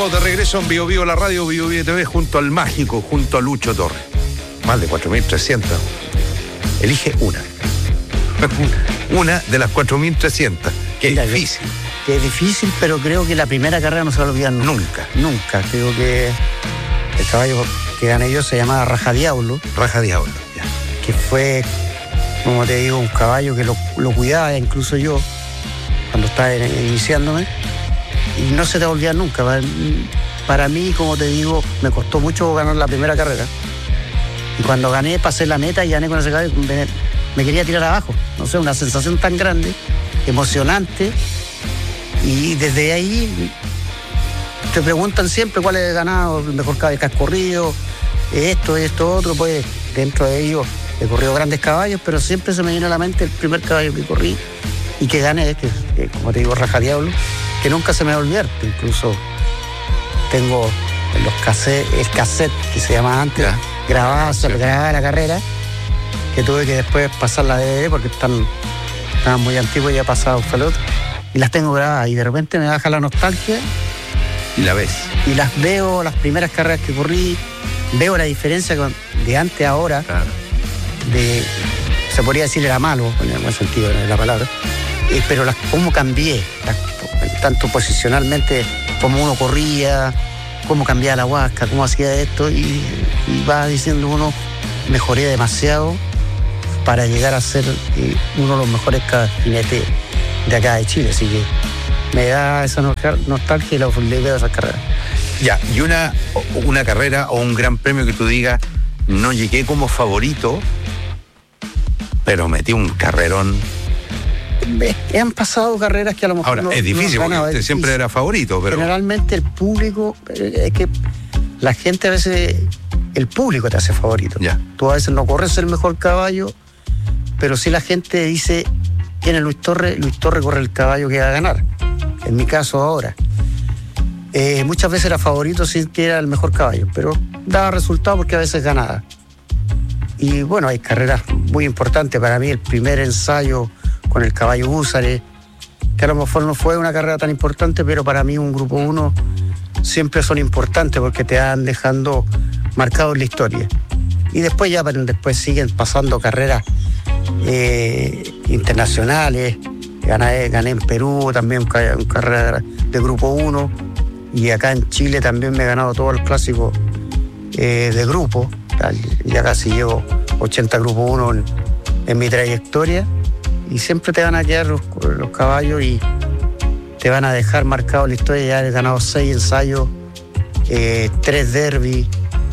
De regreso en Bio Bio, la radio Bio Bio TV, junto al mágico, junto a Lucho Torres. Más de 4.300. Elige una. Una de las 4.300. Qué difícil. Que es difícil, pero creo que la primera carrera no se va a olvidar nunca. Nunca. Creo que el caballo que gané yo se llamaba Raja Diablo. Raja Diablo, ya. Que fue, como te digo, un caballo que lo cuidaba incluso yo cuando estaba iniciándome. Y no se te va a olvidar nunca. Para mí, como te digo, me costó mucho ganar la primera carrera. Y cuando gané, pasé la meta y gané con ese caballo, me quería tirar abajo. No sé, una sensación tan grande, emocionante. Y desde ahí te preguntan siempre cuál es el ganado, el mejor caballo que has corrido, esto, otro. Pues dentro de ellos he corrido grandes caballos, pero siempre se me viene a la mente el primer caballo que corrí y que gané, que como te digo, Raja Diablo, que nunca se me va a olvidar. Incluso tengo en los el cassette que se llamaba antes, grabada la carrera, que tuve que después pasar la DVD porque estaban muy antiguos y ya pasado un felot, y las tengo grabadas y de repente me baja la nostalgia y la ves y las veo, las primeras carreras que corrí, veo la diferencia de antes a ahora. Claro. Se podría decir era malo en el buen sentido de la palabra, pero cómo cambié, tanto posicionalmente, cómo uno corría, cómo cambiaba la huasca, cómo hacía esto, y va diciendo uno, mejoré demasiado para llegar a ser uno de los mejores jinetes de acá de Chile. Así que me da esa nostalgia y la veo esas carreras. Ya, y una carrera o un gran premio que tú digas, no llegué como favorito, pero metí un carrerón. Han pasado carreras que a lo mejor ahora, es difícil, porque usted siempre era favorito, pero generalmente el público, es que la gente a veces, el público te hace favorito. Ya. Tú a veces no corres el mejor caballo, pero sí la gente dice, ¿quién es Luis Torres? Luis Torres corre el caballo que va a ganar. En mi caso ahora. Muchas veces era favorito sin que era el mejor caballo, pero daba resultado porque a veces ganaba. Y bueno, hay carreras muy importantes. Para mí el primer ensayo con el caballo Húsares, que a lo mejor no fue una carrera tan importante, pero para mí un grupo 1 siempre son importantes porque te van dejando marcado en la historia. Y después siguen pasando carreras internacionales. Gané en Perú también una carrera de grupo 1, y acá en Chile también me he ganado todos los clásicos de grupo. Ya casi llevo 80 grupo 1 en mi trayectoria, y siempre te van a quedar los caballos y te van a dejar marcado la historia. Ya he ganado 6 ensayos, 3 derby,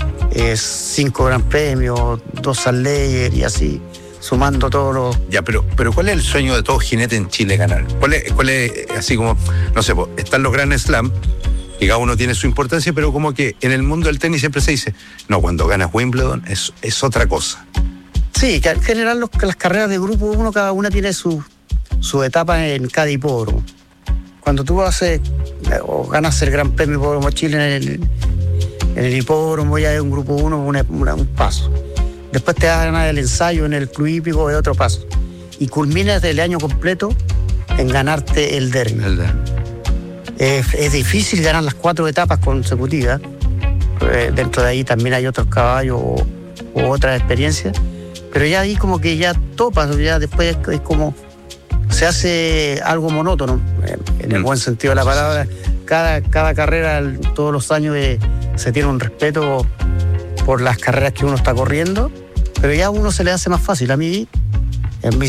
5 gran premios, 2 Sanleyer, y así sumando todos los... Ya, pero ¿cuál es el sueño de todo jinete en Chile ganar? ¿Cuál es así como, no sé, están los Grand Slam, y cada uno tiene su importancia, pero como que en el mundo del tenis siempre se dice, no, cuando ganas Wimbledon es otra cosa. Sí, que en general las carreras de grupo 1, cada una tiene su etapa en cada hipódromo. Cuando tú ganas el Gran Premio Hipódromo Chile en el hipódromo, ya es un grupo 1, un paso. Después te vas a ganar el ensayo en el club hípico, es otro paso. Y culminas el año completo en ganarte el derby. Es difícil ganar las 4 etapas consecutivas. Dentro de ahí también hay otros caballos o otras experiencias. Pero ya ahí como que ya topas, ya después es como se hace algo monótono, en el buen sentido de la palabra. Cada carrera, todos los años se tiene un respeto por las carreras que uno está corriendo, pero ya a uno se le hace más fácil. A mí, en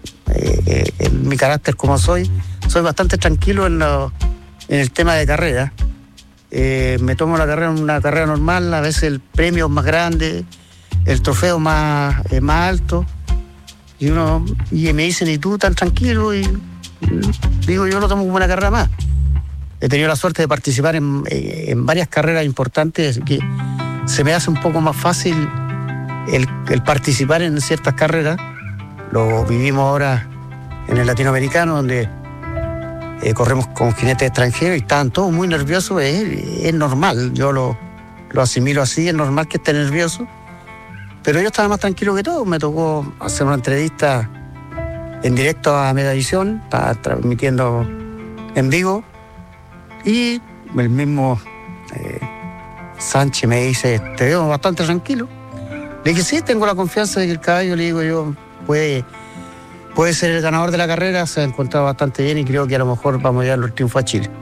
mi carácter como soy bastante tranquilo en el tema de carrera. Me tomo la carrera una carrera normal, a veces el premio es más grande, el trofeo más alto, y me dicen, ¿y tú tan tranquilo? Y digo, yo lo tomo como una carrera más. He tenido la suerte de participar en varias carreras importantes, que se me hace un poco más fácil el participar en ciertas carreras. Lo vivimos ahora en el latinoamericano, donde corremos con jinetes extranjeros y estaban todos muy nerviosos. Es normal, yo lo asimilo así, es normal que esté nervioso. Pero yo estaba más tranquilo que todo. Me tocó hacer una entrevista en directo a Megavisión, estaba transmitiendo en vivo, y el mismo Sánchez me dice, te veo bastante tranquilo. Le dije, sí, tengo la confianza de que el caballo, le digo yo, puede ser el ganador de la carrera, se ha encontrado bastante bien y creo que a lo mejor vamos a llevar el triunfo a Chile.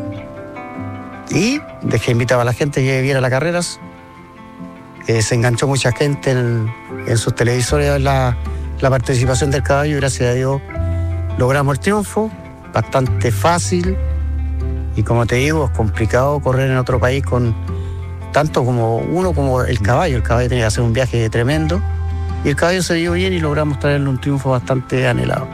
Y dejé invitado a la gente que viera las carreras. Se enganchó mucha gente en sus televisores a ver la participación del caballo y gracias a Dios logramos el triunfo, bastante fácil. Y como te digo, es complicado correr en otro país con tanto como uno como el caballo. El caballo tenía que hacer un viaje tremendo y el caballo se dio bien y logramos traerle un triunfo bastante anhelado.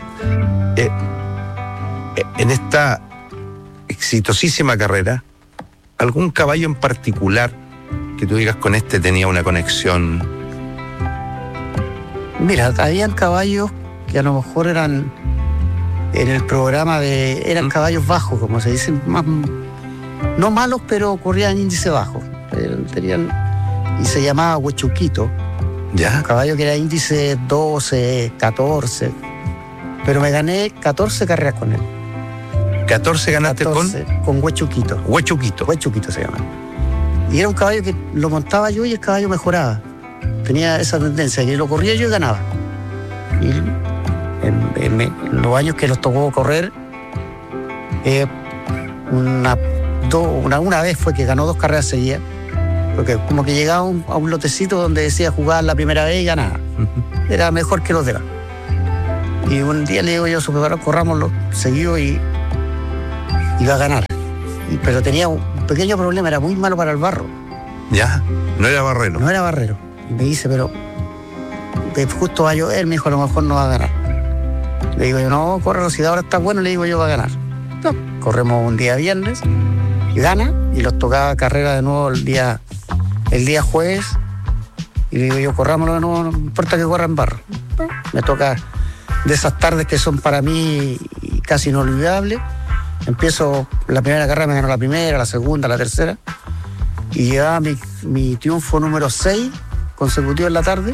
En esta exitosísima carrera, ¿algún caballo en particular que tú digas con este tenía una conexión? Mira, habían caballos que a lo mejor eran en el programa eran caballos bajos, como se dice, no malos, pero corrían índice bajo. Y se llamaba Huechuquito. ¿Ya? Un caballo que era índice 12, 14. Pero me gané 14 carreras con él. 14 ganaste 14, con Huechuquito. Huechuquito. Huechuquito se llama. Y era un caballo que lo montaba yo y el caballo mejoraba. Tenía esa tendencia, que lo corría yo y ganaba. Y en los años que nos tocó correr, una vez fue que ganó 2 carreras seguidas, porque como que llegaba a un lotecito donde decía jugar la primera vez y ganaba. Era mejor que los demás. Y un día le digo yo a su preparador, corrámoslo seguido y iba a ganar. Pero tenía un pequeño problema, era muy malo para el barro. ¿Ya? No era barrero. No era barrero. Y me dice, pero justo va a llover, me dijo, a lo mejor no va a ganar. Le digo yo, no, córrelo, si ahora está bueno, le digo yo, va a ganar. No, corremos un día viernes y gana, y los tocaba carrera de nuevo el día jueves, y le digo yo, corrámoslo de nuevo, no importa que corra en barro. No, me toca de esas tardes que son para mí casi inolvidables. Empiezo la primera carrera, me ganó la primera, la segunda, la tercera, y llevaba mi triunfo número 6 consecutivo en la tarde.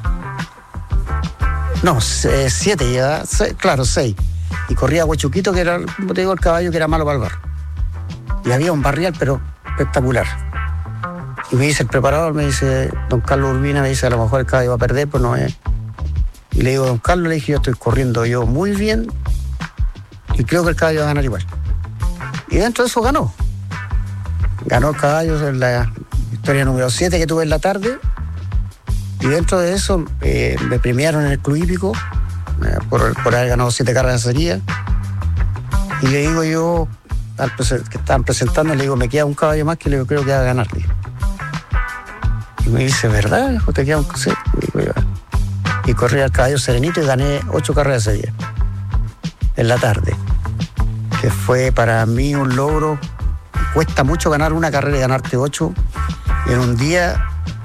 No, 7 llevaba, 6. Y corría Huechuquito, que era, como te digo, el caballo que era malo para el barro. Y había un barrial, pero espectacular. Y me dice el preparador, me dice, don Carlos Urbina, me dice, a lo mejor el caballo va a perder, pues no es. Y le digo, don Carlos, le dije, yo estoy corriendo yo muy bien y creo que el caballo va a ganar igual. Y dentro de eso ganó. Ganó el caballo en la historia número 7 que tuve en la tarde. Y dentro de eso me premiaron en el Club Hípico por haber ganado 7 carreras seguidas. Y le digo yo, al que estaban presentando, le digo, me queda un caballo más que le creo que va a ganar. Y me dice, ¿verdad? ¿Te queda un caballo? Y corrí al caballo serenito y gané 8 carreras seguidas en la tarde, que fue para mí un logro. Cuesta mucho ganar una carrera y ganarte 8 en un día.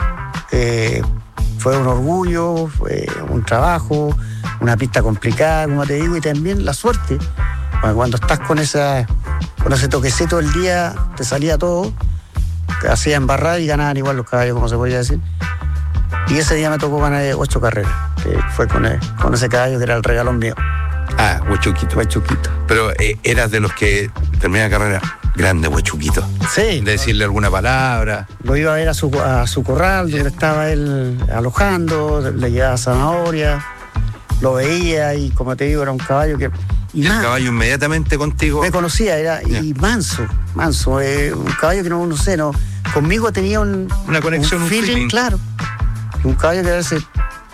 Fue un orgullo, fue un trabajo, una pista complicada, como te digo, y también la suerte. Cuando estás con ese toquecito del día, te salía todo, te hacía embarrar y ganaban igual los caballos, como se podría decir. Y ese día me tocó ganar 8 carreras, que fue con ese caballo que era el regalón mío. Ah, Huechuquito. Huechuquito. Pero eras de los que termina la carrera, grande Huechuquito. Sí. De decirle alguna palabra. Lo iba a ver a su corral, donde estaba él alojando, le llevaba zanahoria, lo veía y, como te digo, era un caballo que... Y el caballo inmediatamente contigo... Me conocía, y manso. Un caballo que no sé, conmigo tenía una conexión, un feeling, claro. Un caballo que a veces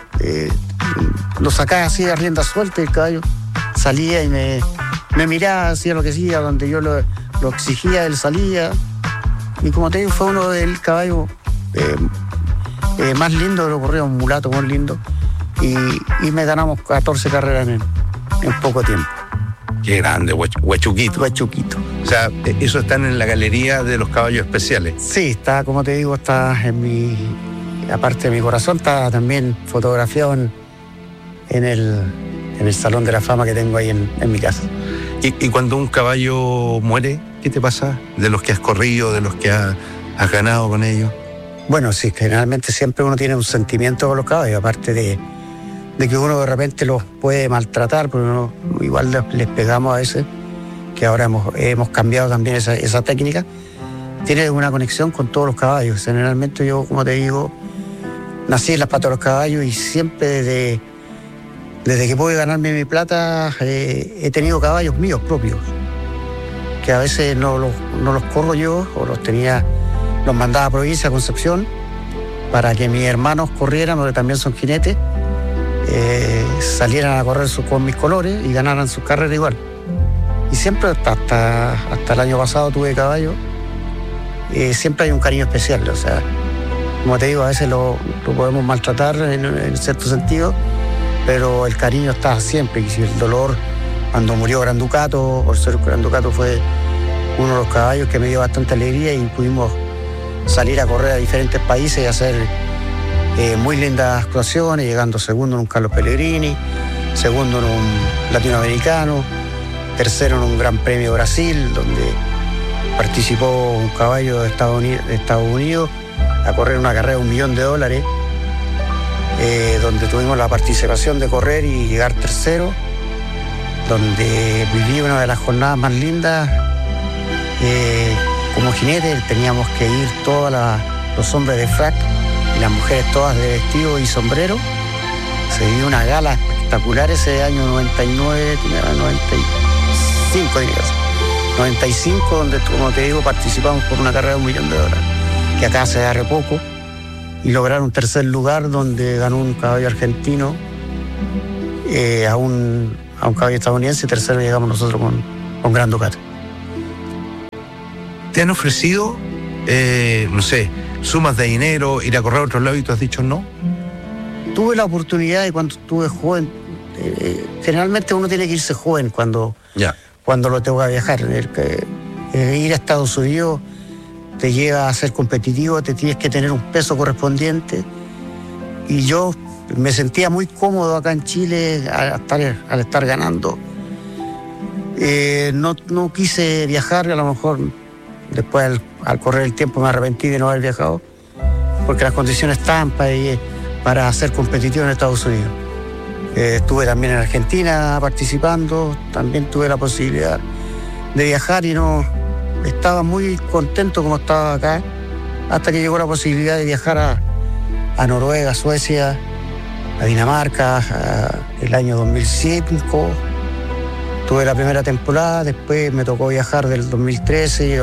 lo sacaba así de rienda suelta y el caballo salía y me miraba, hacía lo que hacía, donde yo lo exigía, él salía. Y como te digo, fue uno del caballo más lindo de lo corrido, un mulato muy lindo. Y me ganamos 14 carreras en poco tiempo. Qué grande, Huechuquito. Huechuquito. O sea, eso está en la galería de los caballos especiales. Sí, está, como te digo, está aparte de mi corazón, está también fotografiado en el Salón de la Fama que tengo ahí en mi casa. ¿Y cuando un caballo muere, qué te pasa? ¿De los que has corrido, de los que has ganado con ellos? Bueno, sí, generalmente siempre uno tiene un sentimiento con los caballos, aparte de que uno de repente los puede maltratar, porque uno igual les pegamos a veces, que ahora hemos cambiado también esa técnica. tiene una conexión con todos los caballos. Generalmente yo, como te digo, nací en las patas de los caballos y siempre desde que pude ganarme mi plata he tenido caballos míos propios, que a veces no los corro yo, o los mandaba a provincia, a Concepción, para que mis hermanos corrieran, porque también son jinetes, salieran a correr con mis colores y ganaran sus carreras igual. Y siempre, hasta el año pasado tuve caballos, siempre hay un cariño especial, o sea, como te digo, a veces lo podemos maltratar en cierto sentido, pero el cariño está siempre. Y si el dolor, cuando murió Gran Ducato, por ser Gran Ducato fue uno de los caballos que me dio bastante alegría, y pudimos salir a correr a diferentes países y hacer muy lindas actuaciones, llegando segundo en un Carlos Pellegrini, segundo en un latinoamericano, tercero en un Gran Premio Brasil, donde participó un caballo de Estados Unidos a correr una carrera de $1 millón, donde tuvimos la participación de correr y llegar tercero, donde viví una de las jornadas más lindas. Como jinete teníamos que ir todos los hombres de frac y las mujeres todas de vestido y sombrero. Se dio una gala espectacular ese año 99, 95, 95, donde, como te digo, participamos por una carrera de $1 millón, que acá se da re poco, y lograron un tercer lugar, donde ganó un caballo argentino a un caballo estadounidense, y tercero llegamos nosotros con Gran Ducato. ¿Te han ofrecido, no sé, sumas de dinero, ir a correr a otros lados y tú has dicho no? Tuve la oportunidad, y cuando estuve joven, generalmente uno tiene que irse joven cuando lo tengo que viajar. Ir a Estados Unidos te lleva a ser competitivo, te tienes que tener un peso correspondiente, y yo me sentía muy cómodo acá en Chile al estar ganando. No quise viajar, a lo mejor después al correr el tiempo me arrepentí de no haber viajado, porque las condiciones estaban para ser competitivo en Estados Unidos. Estuve también en Argentina participando, también tuve la posibilidad de viajar, y no estaba muy contento como estaba acá, hasta que llegó la posibilidad de viajar a Noruega, Suecia, a Dinamarca, el año 2005. Tuve la primera temporada, después me tocó viajar del 2013 y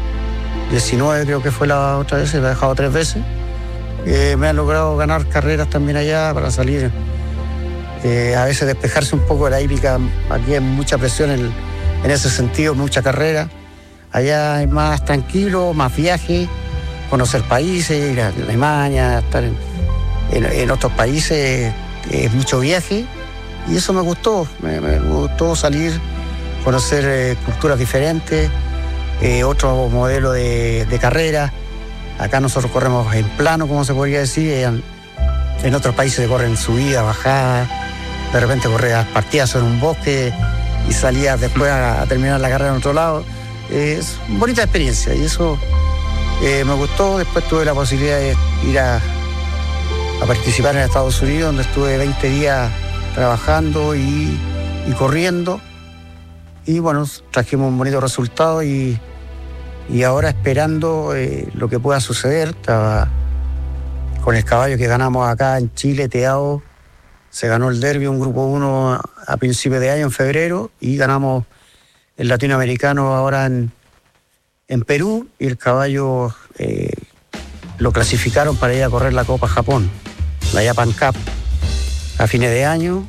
2019, creo que fue la otra vez, he viajado 3 veces. Me han logrado ganar carreras también allá para salir, a veces despejarse un poco de la hípica. Aquí hay mucha presión en ese sentido, mucha carrera. Allá es más tranquilo, más viaje, conocer países, ir a Alemania, estar en otros países, es mucho viaje. Y eso me gustó, me gustó salir, conocer culturas diferentes, otro modelo de carrera. Acá nosotros corremos en plano, como se podría decir, en otros países se corren subida, bajada, de repente corrías partidas en un bosque y salías después a terminar la carrera en otro lado. Es una bonita experiencia, y eso me gustó. Después tuve la posibilidad de ir a participar en Estados Unidos, donde estuve 20 días trabajando y corriendo, y bueno, trajimos un bonito resultado, y ahora esperando lo que pueda suceder. Estaba con el caballo que ganamos acá en Chile, Teao, se ganó el Derby, un grupo 1 a principios de año, en febrero, y ganamos el latinoamericano ahora en Perú, y el caballo lo clasificaron para ir a correr la Copa Japón, la Japan Cup, a fines de año.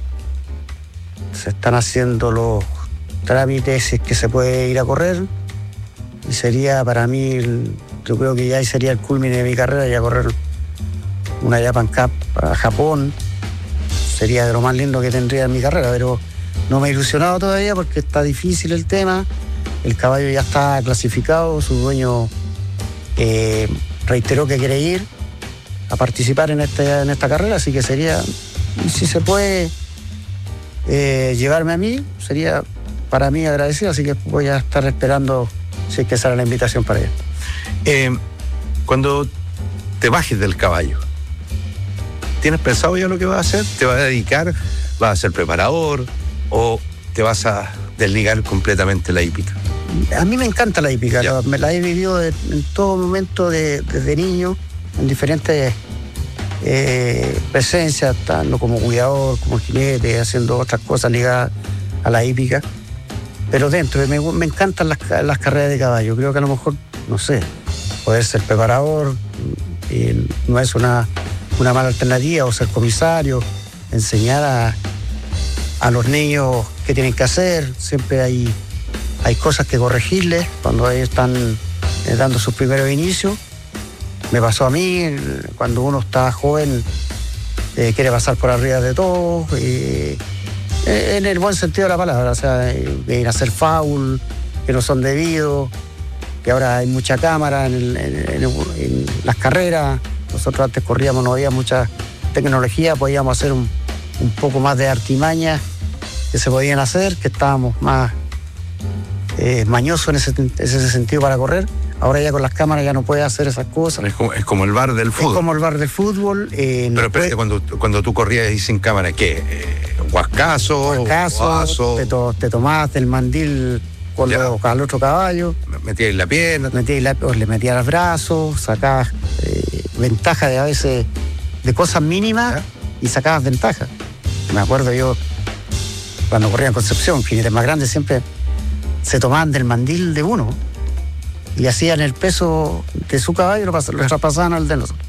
Se están haciendo los trámites, si es que se puede ir a correr, y sería para mí, yo creo que ya sería el culmine de mi carrera, ir a correr una Japan Cup a Japón. Sería de lo más lindo que tendría en mi carrera, pero no me he ilusionado todavía porque está difícil el tema. El caballo ya está clasificado, su dueño reiteró que quiere ir a participar en esta carrera, así que sería, si se puede llevarme a mí, sería para mí agradecido, así que voy a estar esperando si es que sale la invitación para allá. Cuando te bajes del caballo, ¿tienes pensado ya lo que vas a hacer? ¿Te vas a dedicar? ¿Vas a ser preparador? ¿O te vas a desligar completamente la hípica? A mí me encanta la hípica, Ya. me la he vivido en todo momento desde niño, en diferentes presencias, estando como cuidador, como jinete, haciendo otras cosas ligadas a la hípica. Pero dentro, me encantan las carreras de caballo. Creo que a lo mejor, no sé, poder ser preparador no es una mala alternativa, o ser comisario, enseñar a los niños qué tienen que hacer. Siempre hay cosas que corregirles cuando ellos están dando sus primeros inicios. Me pasó a mí, cuando uno está joven, quiere pasar por arriba de todo, en el buen sentido de la palabra, o sea, ir a hacer foul, que no son debidos, que ahora hay mucha cámara en las carreras. Nosotros antes corríamos, no había mucha tecnología, podíamos hacer un poco más de artimañas que se podían hacer, que estábamos más mañosos en ese sentido para correr. Ahora ya con las cámaras ya no puedes hacer esas cosas. Es como el bar del fútbol. Es como el bar del fútbol. Pero espérate, cuando tú corrías ahí sin cámara, ¿qué? ¿Huascazo? Te tomabas el mandil al otro caballo. Metías la pierna. Le metías los brazos, sacabas ventaja a veces de cosas mínimas. ¿Ya? Y sacabas ventaja. Me acuerdo yo, cuando corría en Concepción, jinetes más grandes siempre se tomaban del mandil de uno y hacían el peso de su caballo y lo traspasaban al de nosotros.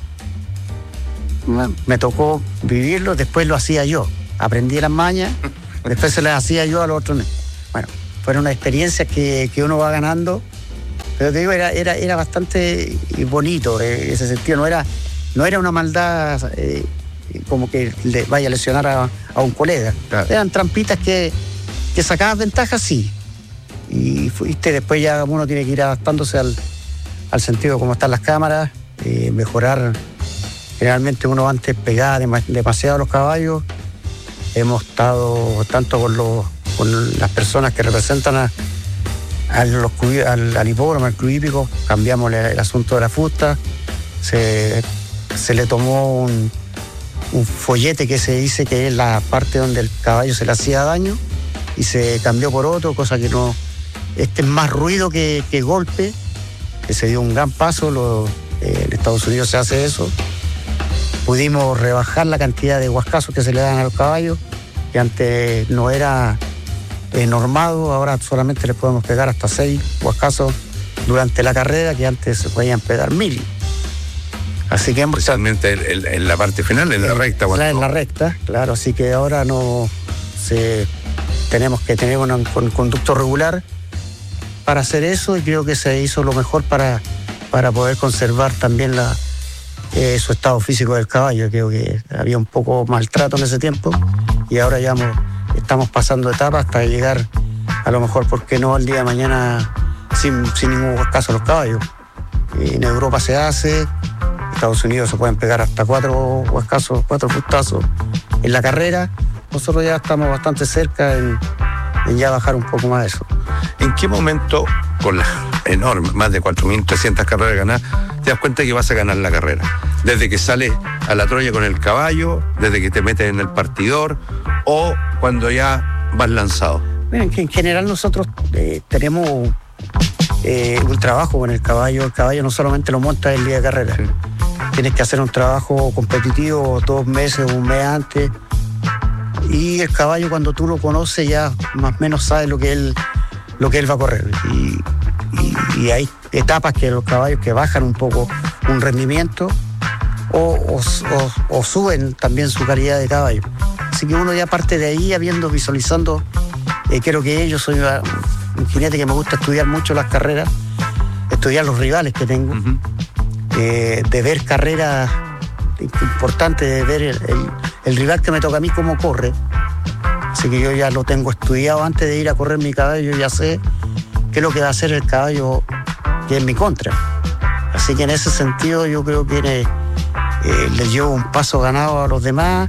Me tocó vivirlo, después lo hacía yo. Aprendí las mañas, después se las hacía yo a los otros. Bueno, fueron unas experiencias que uno va ganando, pero te digo, era bastante bonito en ese sentido. No era una maldad como que le vaya a lesionar a un colega. Claro. Eran trampitas que sacabas ventajas, sí. Y después ya uno tiene que ir adaptándose al sentido de cómo están las cámaras, mejorar. Generalmente uno antes pegaba demasiado a los caballos. Hemos estado tanto con las personas que representan al hipódromo, al club hípico, cambiamos el asunto de la fusta. Se le tomó un follete que se dice que es la parte donde el caballo se le hacía daño y se cambió por otro, cosa que no. Este es más ruido que golpe, que se dio un gran paso. En Estados Unidos se hace eso. Pudimos rebajar la cantidad de huascazos que se le dan a los caballos, que antes no era normado. Ahora solamente les podemos pegar hasta 6 huascazos durante la carrera, que antes se podían pegar 1000. Así que especialmente en la parte final, en la recta. En la recta, claro. Así que ahora tenemos que tener un conducto regular para hacer eso, y creo que se hizo lo mejor para poder conservar también su estado físico del caballo. Creo que había un poco maltrato en ese tiempo y ahora ya estamos pasando etapas hasta llegar, a lo mejor, ¿por qué no?, el día de mañana sin ningún caso a los caballos. En Europa se hace, en Estados Unidos se pueden pegar hasta 4 fustazos en la carrera. Nosotros ya estamos bastante cerca en ya bajar un poco más eso. ¿En qué momento, con las enormes, más de 4.300 carreras ganadas, te das cuenta que vas a ganar la carrera? Desde que sales a la Troya con el caballo, desde que te metes en el partidor, o cuando ya vas lanzado. Bueno, en general nosotros tenemos un trabajo con el caballo. El caballo no solamente lo montas el día de carrera. Sí. Tienes que hacer un trabajo competitivo 2 meses, 1 mes antes. Y el caballo, cuando tú lo conoces, ya más o menos sabes lo que él va a correr. Y hay etapas que los caballos que bajan un poco un rendimiento o suben también su calidad de caballo. Así que uno ya parte de ahí, visualizando. Creo que yo soy un jinete que me gusta estudiar mucho las carreras, estudiar los rivales que tengo, de ver carreras importantes, de ver el rival que me toca a mí cómo corre. Así que yo ya lo tengo estudiado antes de ir a correr mi caballo. Yo ya sé qué es lo que va a hacer el caballo que es en mi contra. Así que en ese sentido yo creo que le llevo un paso ganado a los demás.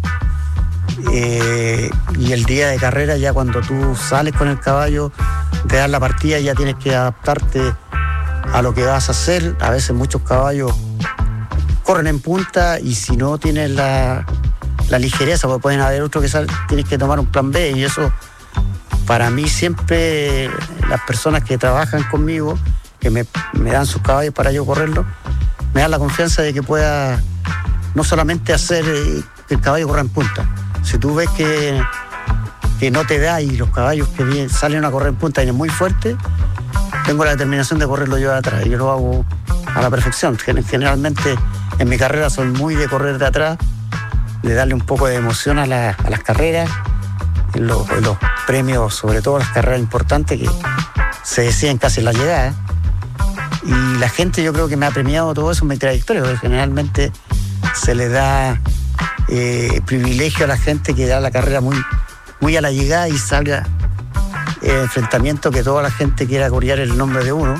Y el día de carrera, ya cuando tú sales con el caballo, te das la partida, ya tienes que adaptarte a lo que vas a hacer. A veces muchos caballos corren en punta y si no tienes la ligereza, porque pueden haber otros que tienes que tomar un plan B, y eso para mí siempre las personas que trabajan conmigo, que me dan sus caballos para yo correrlos, me dan la confianza de que pueda no solamente hacer que el caballo corra en punta. Si tú ves que no te da y los caballos que salen a correr en punta vienen muy fuertes, tengo la determinación de correrlo yo de atrás, y yo lo hago a la perfección. Generalmente en mi carrera soy muy de correr de atrás, de darle un poco de emoción a las carreras, en los premios, sobre todo las carreras importantes que se deciden casi en la llegada. Y la gente, yo creo que me ha premiado todo eso en mi trayectoria, porque generalmente se le da privilegio a la gente que da la carrera muy a la llegada y salga enfrentamiento, que toda la gente quiera corear el nombre de uno.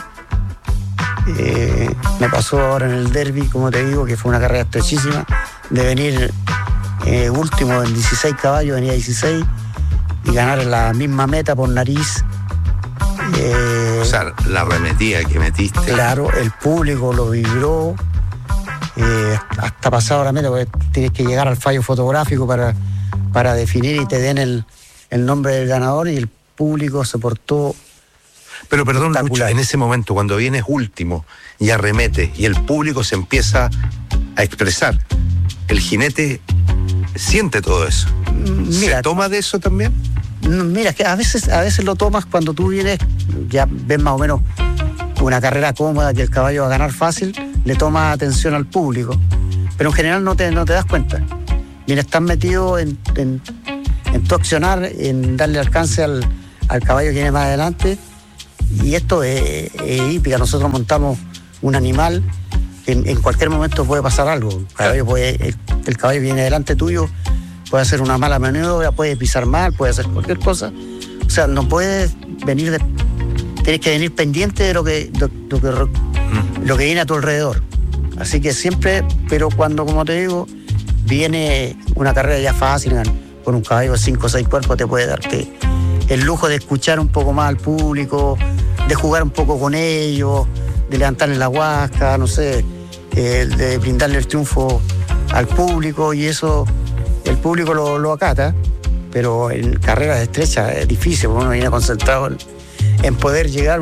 Me pasó ahora en el derby, como te digo, que fue una carrera estrechísima, de venir último en 16 caballos, venía 16, y ganar en la misma meta por nariz. O sea, la arremetida que metiste. Claro, el público lo vibró, hasta pasado la meta, porque tienes que llegar al fallo fotográfico para definir y te den el nombre del ganador, y el público se portó. Pero perdón, Lucho, en ese momento, cuando vienes último y arremete y el público se empieza a expresar, ¿el jinete siente todo eso? Mira, ¿se toma de eso también? Mira, es que a veces lo tomas cuando tú vienes, ya ves más o menos una carrera cómoda, que el caballo va a ganar fácil, le tomas atención al público, pero en general no te das cuenta. Vienes tan metido en tu accionar, en darle alcance al caballo que viene más adelante. Y esto es hípica. Nosotros montamos un animal, en cualquier momento puede pasar algo. El caballo viene delante tuyo, puede hacer una mala maniobra, puede pisar mal, puede hacer cualquier cosa. O sea, no puedes venir tienes que venir pendiente de lo que viene a tu alrededor. Así que siempre, pero cuando, como te digo, viene una carrera ya fácil, con un caballo de 5 o 6 cuerpos, te puede darte el lujo de escuchar un poco más al público, de jugar un poco con ellos, de levantarle la huasca, no sé, de brindarle el triunfo al público, y eso el público lo acata. Pero en carreras estrechas es difícil, porque uno viene concentrado en poder llegar.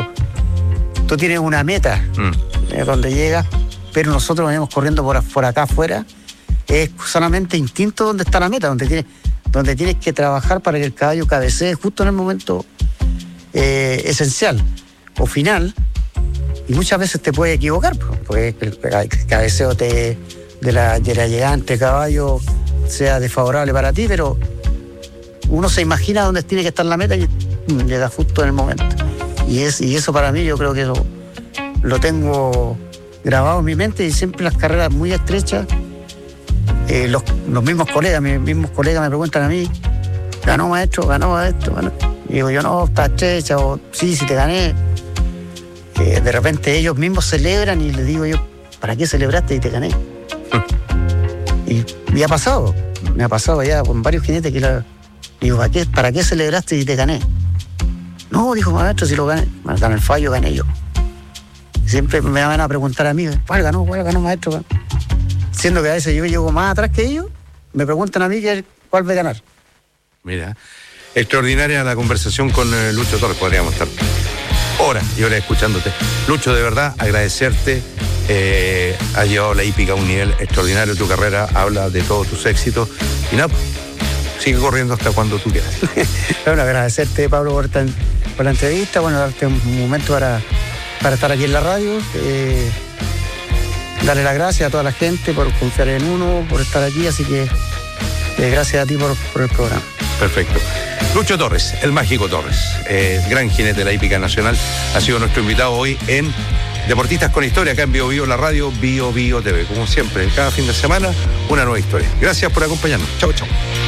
Tú tienes una meta donde llegas, pero nosotros venimos corriendo por acá afuera. Es solamente instinto donde está la meta, donde tienes que trabajar para que el caballo cabecee justo en el momento esencial o final, y muchas veces te puedes equivocar, porque el cabeceo de la llegada entre caballo sea desfavorable para ti, pero uno se imagina dónde tiene que estar la meta y llega justo en el momento. Y eso para mí, yo creo que lo tengo grabado en mi mente, y siempre las carreras muy estrechas, los mismos colegas me preguntan a mí: ¿ganó maestro? Y digo yo: no, está estrecha, o sí, si te gané. De repente ellos mismos celebran, y les digo yo: ¿para qué celebraste y te gané? Y me ha pasado ya con varios jinetes que digo: ¿para qué celebraste y te gané? No, dijo maestro, si lo gané, en el fallo gané yo. Siempre me van a preguntar a mí: ¿cuál ganó maestro? Siendo que a veces yo llego más atrás que ellos, me preguntan a mí cuál va a ganar. Mira, extraordinaria la conversación con Lucho Torres. Podríamos estar horas y horas escuchándote. Lucho, de verdad, agradecerte. Has llevado la hípica a un nivel extraordinario. Tu carrera habla de todos tus éxitos. Y nada, sigue corriendo hasta cuando tú quieras. Bueno, agradecerte, Pablo, por la entrevista. Bueno, darte un momento para estar aquí en la radio. Darle las gracias a toda la gente por confiar en uno, por estar aquí. Así que gracias a ti por el programa. Perfecto. Lucho Torres, el mágico Torres, gran jinete de la hípica nacional, ha sido nuestro invitado hoy en Deportistas con Historia, acá en Bio Bio, la radio Bio Bio TV. Como siempre, cada fin de semana, una nueva historia. Gracias por acompañarnos. Chau, chau.